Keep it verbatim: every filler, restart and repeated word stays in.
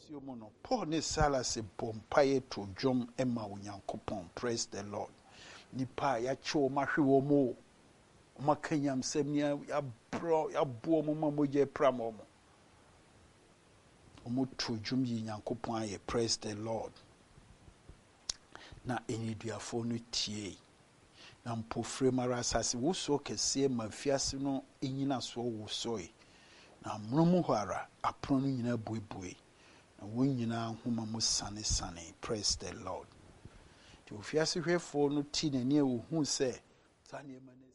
Siomono Paul ne Silas bompaye to dwom ema onyankopon. Praise the Lord. Nipa ya cho mahwe wo mo makanyam semnia ya bro ya bo mo mamoje pramo mo. Omo to dwom yi nyankopon aye. Praise the Lord. Na eniduafo no tie. Na mpofre mara asase wo so kese mafiase no enyina so wo soe. Na mromu hara apro no nyina buebue. Na won nyina homa mo sane sane. Praise the Lord. Ti ofiase hwefo no ti na ne wo hu se sane ma